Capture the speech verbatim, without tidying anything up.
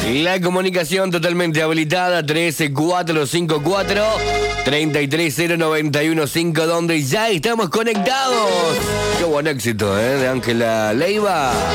La comunicación totalmente habilitada, trece cuatro cinco cuatro, treinta y tres cero noventa y uno cinco, donde ya estamos conectados. Qué buen éxito, ¿eh? De Ángela Leiva.